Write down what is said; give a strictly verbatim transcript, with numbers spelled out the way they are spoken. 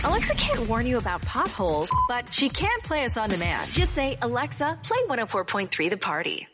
Alexa can't warn you about potholes, but she can play us on demand. Just say, Alexa, play one oh four point three The Party.